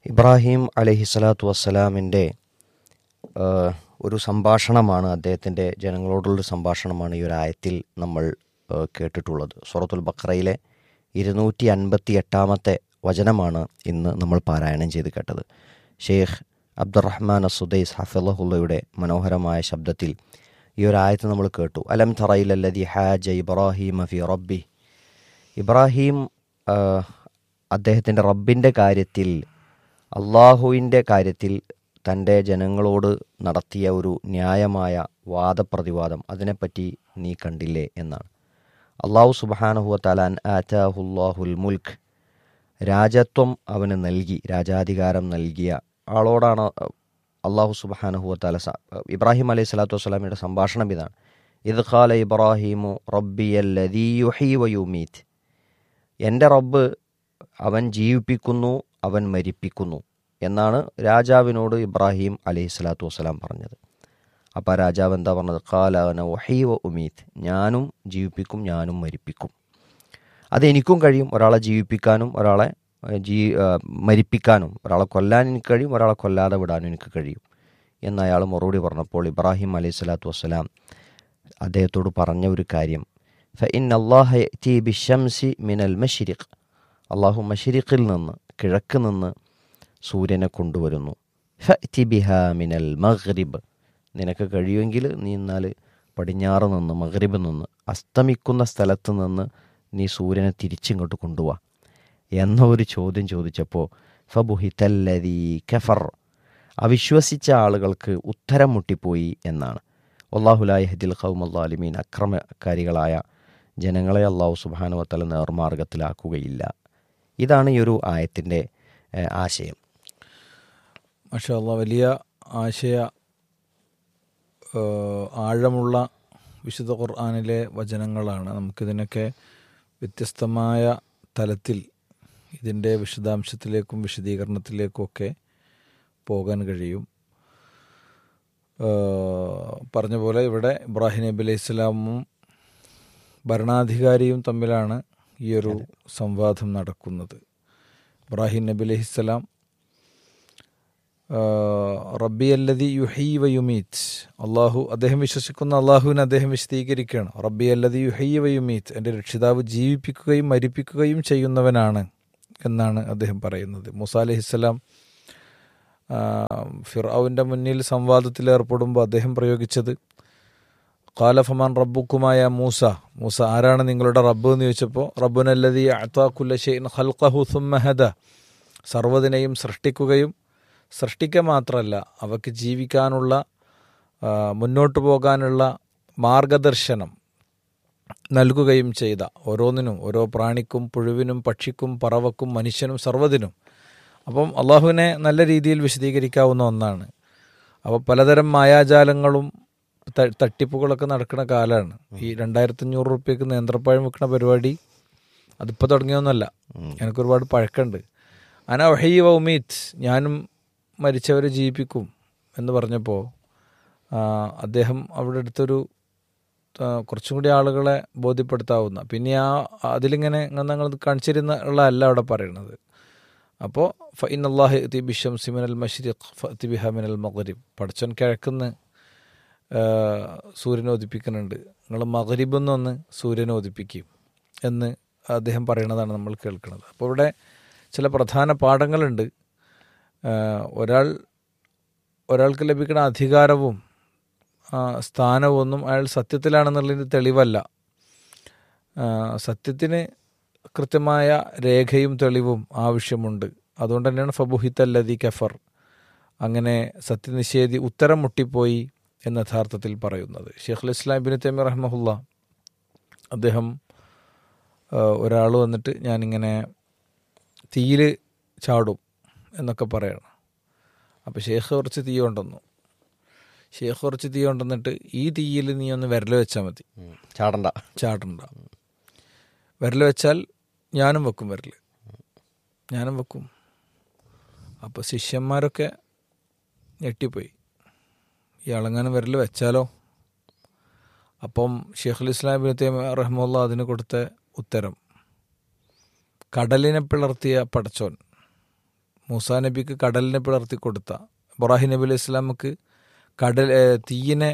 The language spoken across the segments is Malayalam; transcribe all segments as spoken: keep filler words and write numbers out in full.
ഇബ്രാഹിം അലൈഹിസ്സലാത്തു വസ്സലാമിൻ്റെ ഒരു സംഭാഷണമാണ്, അദ്ദേഹത്തിൻ്റെ ജനങ്ങളോടുള്ളൊരു സംഭാഷണമാണ് ഈ ഒരു ആയത്തിൽ നമ്മൾ ഏഹ്, കേട്ടിട്ടുള്ളത്. സൂറത്തുൽ ബഖറയിലെ ഇരുന്നൂറ്റി അൻപത്തി എട്ടാമത്തെ വചനമാണ് ഇന്ന് നമ്മൾ പാരായണം ചെയ്ത് കേട്ടത്. ഷെയ്ഖ് അബ്ദുറഹ്മാൻ അസുദൈസ് ഹഫിളഹുള്ളയുടെ മനോഹരമായ ശബ്ദത്തിൽ ഈ ഒരു ആയത്ത് നമ്മൾ കേട്ടു. അലം തറയിലല്ലദി ഹാജ ഇബ്രാഹിം ഫി റബ്ബി. ഇബ്രാഹിം ഏഹ്, അദ്ദേഹത്തിൻ്റെ റബ്ബിൻ്റെ കാര്യത്തിൽ, അള്ളാഹുവിൻ്റെ കാര്യത്തിൽ തൻ്റെ ജനങ്ങളോട് നടത്തിയ ഒരു ന്യായമായ വാദപ്രതിവാദം, അതിനെപ്പറ്റി നീ കണ്ടില്ലേ എന്നാണ്. അള്ളാഹു സുബ്ഹാനഹു വതആല അൻ ആതാഹുല്ലാഹുൽ മുൽക്ക്, രാജത്വം അവന് നൽകി, രാജാധികാരം നൽകിയ ആളോടാണ് അള്ളാഹു സുബ്ഹാനഹു വതആല സ- ഇബ്രാഹിം അലൈഹി സ്വലാത്തു വസ്സലാമിയുടെ സംഭാഷണം ഇതാണ്. ഇദ് ഖാല ഇബ്രാഹിമു റബ്ബിയല്ലദീ യുഹീ വയുമീത്ത്. എൻ്റെ റബ്ബ് അവൻ ജീവിപ്പിക്കുന്നു, അവൻ മരിപ്പിക്കുന്നു എന്നാണ് രാജാവിനോട് ഇബ്രാഹിം അലൈഹി സ്വലാത്തു വസ്സലാം പറഞ്ഞത്. അപ്പോൾ ആ രാജാവ് എന്താ പറഞ്ഞത്? ഖാല അന ഉഹീ വ ഉമീത്ത്. ഞാനും ജീവിപ്പിക്കും, ഞാനും മരിപ്പിക്കും. അതെനിക്കും കഴിയും, ഒരാളെ ജീവിപ്പിക്കാനും ഒരാളെ ഏഹ്, ജീ ഏഹ്, മരിപ്പിക്കാനും. ഒരാളെ കൊല്ലാൻ എനിക്ക് കഴിയും, ഒരാളെ കൊല്ലാതെ വിടാനും എനിക്ക് കഴിയും എന്ന് അയാൾ മറുപടി പറഞ്ഞപ്പോൾ ഇബ്രാഹിം അലൈഹി സ്വലാത്തു വസ്സലാം അദ്ദേഹത്തോട് പറഞ്ഞ ഒരു കാര്യം, ഫഇന്ന അല്ലാഹ യഅതി ബിശംസി മിനൽ മശ്രിഖ്. അള്ളാഹു മശ്രിഖിൽ നിന്ന്, കിഴക്ക് നിന്ന് സൂര്യനെ കൊണ്ടുവരുന്നു. ഫഅതി ബിഹാ മിനൽ മഗ്രിബ്. നിനക്ക് കഴിയുമെങ്കിൽ നീ എന്നാൽ പടിഞ്ഞാറ് നിന്ന്, മഗ്രിബ് നിന്ന്, അസ്തമിക്കുന്ന സ്ഥലത്ത് നിന്ന് നീ സൂര്യനെ തിരിച്ചിങ്ങോട്ട് കൊണ്ടുപോവാ എന്ന ഒരു ചോദ്യം ചോദിച്ചപ്പോൾ ഫബുഹിതല്ലദീ കഫർ, അവിശ്വസിച്ച ആളുകൾക്ക് ഉത്തരം മുട്ടിപ്പോയി എന്നാണ്. വല്ലാഹു ലാ യഹ്ദിൽ ഖൗമൽ ളാലിമീൻ. അക്രമകാരികളായ ജനങ്ങളെ അള്ളാഹു സുബ്ഹാനഹു വതആല നേർമാർഗത്തിലാക്കുകയില്ല. ഇതാണ് ഈ ഒരു ആയത്തിൻ്റെ ഏഹ്, ആശയം. മാഷാ അല്ലാ, വലിയ ആശയ ഏഹ്, ആഴമുള്ള വിശുദ്ധ ഖുർആനിലെ വചനങ്ങളാണ്. നമുക്കിതിനൊക്കെ വ്യത്യസ്തമായ തലത്തിൽ ഇതിൻ്റെ വിശദാംശത്തിലേക്കും വിശദീകരണത്തിലേക്കും ഒക്കെ പോകാൻ കഴിയും. ഏഹ്, പറഞ്ഞ പോലെ ഇവിടെ ഇബ്രാഹിം നബി അലൈഹി സ്വലാമും ഭരണാധികാരിയും തമ്മിലാണ് ഈ ഒരു സംവാദം നടക്കുന്നത്. ഇബ്രാഹിം നബി അലൈഹി സ്വലാം റബ്ബി അല്ലദി യുഹീ വയുമീത്ത്, അള്ളാഹു, അദ്ദേഹം വിശ്വസിക്കുന്ന അള്ളാഹുവിനെ അദ്ദേഹം വിശദീകരിക്കുകയാണ്. റബ്ബി അല്ലദി യുഹീ വയുമീത്ത്, എൻ്റെ രക്ഷിതാവ് ജീവിപ്പിക്കുകയും മരിപ്പിക്കുകയും ചെയ്യുന്നവനാണ് എന്നാണ് അദ്ദേഹം പറയുന്നത്. മൂസാ അലൈഹിസ്സലാം ഫിർഔൻ്റെ മുന്നിൽ സംവാദത്തിൽ ഏർപ്പെടുമ്പോൾ അദ്ദേഹം പ്രയോഗിച്ചത് ഖാല ഫമാൻ റബ്ബുക്കുമായ മൂസ, മൂസ ആരാണ് നിങ്ങളുടെ റബ്ബ് എന്ന് ചോദിച്ചപ്പോൾ റബ്ബുനല്ലദീ അഅ്താ കുല്ല ശൈഇൻ ഖൽഖഹു സുമ്മ ഹദാ, സർവ്വതിനെയും സൃഷ്ടിക്കുകയും സൃഷ്ടിക്കുക മാത്രമല്ല അവയ്ക്ക് ജീവിക്കാനുള്ള ആ, മുന്നോട്ട് പോകാനുള്ള മാർഗദർശനം നൽകുകയും ചെയ്ത, ഓരോന്നിനും, ഓരോ പ്രാണിക്കും പുഴുവിനും പക്ഷിക്കും പറവക്കും മനുഷ്യനും സർവ്വതിനും. അപ്പം അള്ളാഹുവിനെ നല്ല രീതിയിൽ വിശദീകരിക്കാവുന്ന ഒന്നാണ്. അപ്പോൾ പലതരം മായാജാലങ്ങളും ത- തട്ടിപ്പുകളൊക്കെ നടക്കുന്ന കാലമാണ്. ഈ രണ്ടായിരത്തഞ്ഞൂറ് റുപ്യക്ക് നേന്ത്രപ്പഴം വെക്കുന്ന പരിപാടി അതിപ്പോൾ തുടങ്ങിയൊന്നുമല്ല, എനിക്കൊരുപാട് പഴക്കമുണ്ട്. അന വഹീ വൗമീത്ത്, ഞാനും മരിച്ചവരെ ജീവിപ്പിക്കും എന്ന് പറഞ്ഞപ്പോൾ ആ, അദ്ദേഹം അവിടെ അടുത്തൊരു ആ, കുറച്ചും കൂടി ആളുകളെ ബോധ്യപ്പെടുത്താവുന്ന, പിന്നെ ആ അതിലിങ്ങനെ നിങ്ങൾ കാണിച്ചിരുന്ന ഉള്ള അല്ല അവിടെ പറയുന്നത്. അപ്പോൾ ഫഇൻ അല്ലാഹി യഅ്തി ബിശംസി മിനൽ മശ്രിഖ് ഫഅതി ബിഹാ മിനൽ മഗ്രിബ്, പടച്ചോൻ കിഴക്കുന്ന് സൂര്യനെ ഉദിപ്പിക്കുന്നുണ്ട്, നിങ്ങൾ മഗ്രിബിൽ നിന്നൊന്ന് സൂര്യനെ ഉദിപ്പിക്കും എന്ന് അദ്ദേഹം പറയണതാണ് നമ്മൾ കേൾക്കുന്നത്. അപ്പോൾ ഇവിടെ ചില പ്രധാന പാഠങ്ങളുണ്ട്. ആ, ഒരാൾ ഒരാൾക്ക് ലഭിക്കുന്ന അധികാരവും ആ, സ്ഥാനവും ഒന്നും അയാൾ സത്യത്തിലാണെന്നുള്ളതിന് തെളിവല്ല. ആ, സത്യത്തിന് കൃത്യമായ രേഖയും തെളിവും ആവശ്യമുണ്ട്. അതുകൊണ്ട് തന്നെയാണ് ഫബുഹിത്തല്ലദീ കഫർ, അങ്ങനെ സത്യനിഷേധി ഉത്തരം മുട്ടിപ്പോയി എന്ന് യഥാർത്ഥത്തിൽ പറയുന്നത്. ഷെയ്ഖുൽ ഇസ്ലാം ഇബ്നു തൈമിയ്യ റഹ്മഹുല്ല അദ്ദേഹം ഒരാൾ വന്നിട്ട് ഞാനിങ്ങനെ തീയിൽ ചാടും എന്നൊക്കെ പറയണം. അപ്പോൾ ഷെയ്ഖ് കുറച്ച് തീ കൊണ്ടുവന്നു. ഷെയ്ഖ് കുറച്ച് തീ കൊണ്ടുവന്നിട്ട് ഈ തീയിൽ നീ ഒന്ന് വിരൽ വെച്ചാൽ മതി, ചാടണ്ട. ചാടണ്ട. വിരൽ വെച്ചാൽ ഞാനും വെക്കും, വിരൽ ഞാനും വെക്കും. അപ്പോൾ ശിഷ്യന്മാരൊക്കെ ഞെട്ടിപ്പോയി, ഇയാളെങ്ങാനും വിരൽ വെച്ചാലോ? അപ്പം ഷെയ്ഖുൽ ഇസ്ലാം ഇബ്നു തൈമിയ്യ റഹ്മത്തുള്ളാഹി അതിന് കൊടുത്ത ഉത്തരം, കടലിനെ പിളർത്തിയ പടച്ചോൻ, മൂസാ നബിക്ക് കടലിനെ പിളർത്തി കൊടുത്ത, ഇബ്രാഹിം നബി അലൈഹി ഇസ്ലാമക്ക് കടൽ തീയിനെ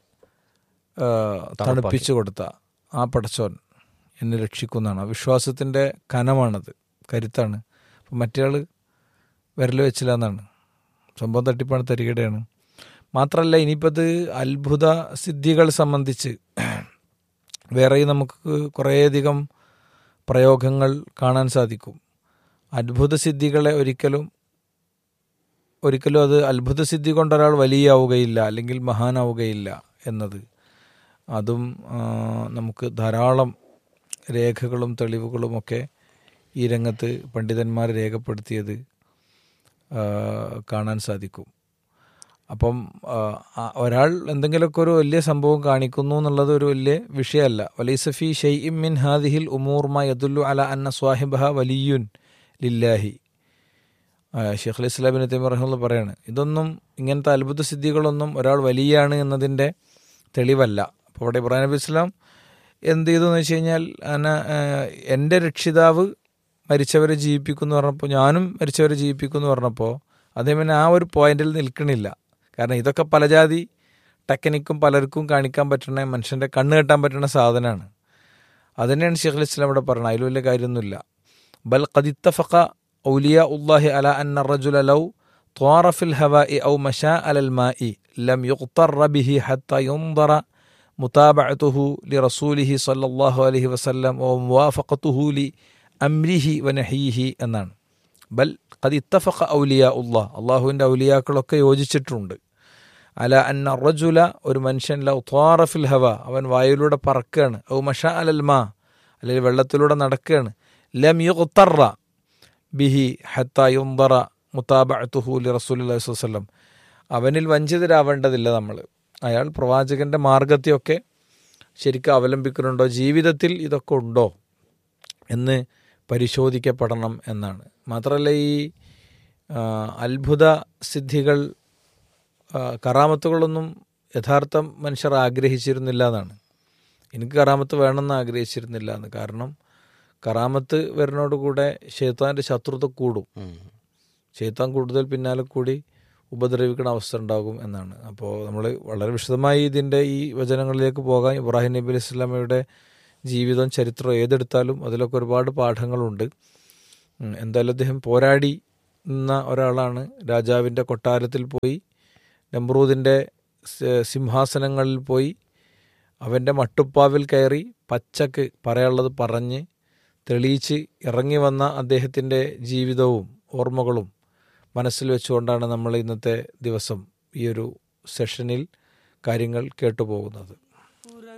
തണുപ്പിച്ചു കൊടുത്ത ആ പടച്ചോൻ എന്നെ രക്ഷിക്കുന്നതാണ്. ആ വിശ്വാസത്തിൻ്റെ കനമാണത്, കരുത്താണ്. അപ്പം മറ്റേയാൾ വിരൽ വെച്ചില്ല എന്നാണ്, സംഭവം തട്ടിപ്പാണ്, തരികിടയാണ്. മാത്രമല്ല ഇനിയിപ്പോൾ അത് അത്ഭുത സിദ്ധികൾ സംബന്ധിച്ച് വേറെ നമുക്ക് കുറേയധികം പ്രയോഗങ്ങൾ കാണാൻ സാധിക്കും. അത്ഭുത സിദ്ധികളെ ഒരിക്കലും ഒരിക്കലും അത് അത്ഭുത സിദ്ധി കൊണ്ടൊരാൾ വലിയാവുകയില്ല അല്ലെങ്കിൽ മഹാനാവുകയില്ല എന്നത്, അതും നമുക്ക് ധാരാളം രേഖകളും തെളിവുകളുമൊക്കെ ഈ രംഗത്ത് പണ്ഡിതന്മാർ രേഖപ്പെടുത്തിയത് കാണാൻ സാധിക്കും. അപ്പം ഒരാൾ എന്തെങ്കിലുമൊക്കെ ഒരു വലിയ സംഭവം കാണിക്കുന്നു എന്നുള്ളത് ഒരു വലിയ വിഷയമല്ല. വലൈസഫി ഷൈഇൻ മിൻ ഹാദിഹിൽ ഉമൂർ മാ യദുല്ലു അലാ അന്ന സ്വാഹിബഹ വലിയുൻ ലില്ലാഹി. ഷെയ്ഖുൽ ഇസ്ലാം ഇബ്നു തൈമിയ്യ റഹിമഹുല്ലാഹ് പറയാണ്, ഇതൊന്നും ഇങ്ങനത്തെ അത്ഭുത സിദ്ധികളൊന്നും ഒരാൾ വലിയാണ് എന്നതിൻ്റെ തെളിവല്ല. അപ്പോൾ ഇവിടെ ഇബ്രാഹിം നബി ഇസ്ലാം എന്ത് ചെയ്തു എന്ന് വെച്ച് കഴിഞ്ഞാൽ, അന എൻ്റെ രക്ഷിതാവ് മരിച്ചവരെ ജീവിപ്പിക്കുമെന്ന് പറഞ്ഞപ്പോൾ ഞാനും മരിച്ചവരെ ജീവിപ്പിക്കുമെന്ന് പറഞ്ഞപ്പോൾ അദ്ദേഹം പിന്നെ ആ ഒരു പോയിന്റിൽ നിൽക്കണില്ല. കാരണം ഇതൊക്കെ പലജാതി ടെക്നിക്കും പലർക്കും കാണിക്കാൻ പറ്റുന്ന, മനുഷ്യൻ്റെ കണ്ണ് കെട്ടാൻ പറ്റുന്ന സാധനമാണ്. അതുതന്നെയാണ് ഷെയ്ഖുൽ ഇസ്ലാം ഇവിടെ പറഞ്ഞത്. അതിൽ വലിയ കാര്യമൊന്നുമില്ല. ബൽ ഖദ് ഇത്തഫഖ ഔലിയാ ഉല്ലാഹി അലാ അന്ന റജുല ലൗ ത്വാറ ഫിൽ ഹവാഇ ഔ മശാ അലൽ മാഇ ലം യുഖ്തറ ബിഹി ഹത്താ യുൻദറ മുതാബഅതുഹു ലിറസൂലിഹി സ്വല്ലല്ലാഹു അലൈഹി വസല്ലം വ മുവാഫഖതുഹു ലി അംരിഹി വനഹീഹി എന്നാണ്. ബൽ ഖദ് ഇത്തഫഖ ഔലിയാ ഉല്ലാഹ്, അള്ളാഹുവിൻ്റെ ഔലിയാക്കളൊക്കെ യോജിച്ചിട്ടുണ്ട്. അല അന്ന റജുല, ഒരു മനുഷ്യൻ ലൗ ത്വാറ ഫിൽ ഹവ, അവൻ വായുവിലൂടെ പറക്കുകയാണ്, ഔ മശാ അലൽ മാ, അല്ലെങ്കിൽ വെള്ളത്തിലൂടെ നടക്കുകയാണ്, ലം യുഖ്തറ ബിഹി ഹത്താ യുൻദറ മുതാബഅതുഹു ലിറസൂലില്ലാഹി സ്വല്ലല്ലാഹു അലൈഹി വസല്ലം, അവനിൽ വഞ്ചിതരാവേണ്ടതില്ല നമ്മൾ. അയാൾ പ്രവാചകൻ്റെ മാർഗത്തെയൊക്കെ ശരിക്കും അവലംബിക്കുന്നുണ്ടോ, ജീവിതത്തിൽ ഇതൊക്കെ ഉണ്ടോ എന്ന് പരിശോധിക്കപ്പെടണം എന്നാണ്. മാത്രമല്ല ഈ അത്ഭുത സിദ്ധികൾ, കറാമത്തുകളൊന്നും യഥാർത്ഥ മനുഷ്യർ ആഗ്രഹിച്ചിരുന്നില്ല എന്നാണ്. എനിക്ക് കറാമത്ത് വേണമെന്ന് ആഗ്രഹിച്ചിരുന്നില്ല എന്ന്. കാരണം കറാമത്ത് വരുന്നതോടുകൂടെ ശൈത്താൻ്റെ ശത്രുത കൂടും, ശൈത്താൻ കൂടുതൽ പിന്നാലെ കൂടി ഉപദ്രവിക്കുന്ന അവസ്ഥ ഉണ്ടാകും എന്നാണ്. അപ്പോൾ നമ്മൾ വളരെ വിശദമായി ഇതിൻ്റെ ഈ വചനങ്ങളിലേക്ക് പോകാൻ, ഇബ്രാഹിം നബി അലൈഹി സ്വലാമയുടെ ജീവിതം ചരിത്രം ഏതെടുത്താലും അതിലൊക്കെ ഒരുപാട് പാഠങ്ങളുണ്ട്. എന്തായാലും അദ്ദേഹം പോരാടി നിന്ന ഒരാളാണ്. രാജാവിൻ്റെ കൊട്ടാരത്തിൽ പോയി, നമ്രൂദിൻ്റെ സിംഹാസനങ്ങളിൽ പോയി, അവൻ്റെ മട്ടുപ്പാവിൽ കയറി പച്ചക്ക് പറയാനുള്ളത് പറഞ്ഞ് തെളിയിച്ച് ഇറങ്ങി വന്ന അദ്ദേഹത്തിൻ്റെ ജീവിതവും ഓർമ്മകളും മനസ്സിൽ വെച്ചുകൊണ്ടാണ് നമ്മൾ ഇന്നത്തെ ദിവസം ഈ ഒരു സെഷനിൽ കാര്യങ്ങൾ കേട്ടുപോകുന്നത്.